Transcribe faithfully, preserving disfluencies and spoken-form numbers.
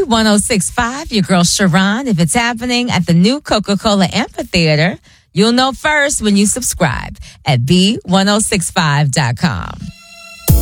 one oh six point five, your girl Sharon. If it's happening at the new Coca-Cola Amphitheater, you'll know first when you subscribe at B ten sixty-five dot com.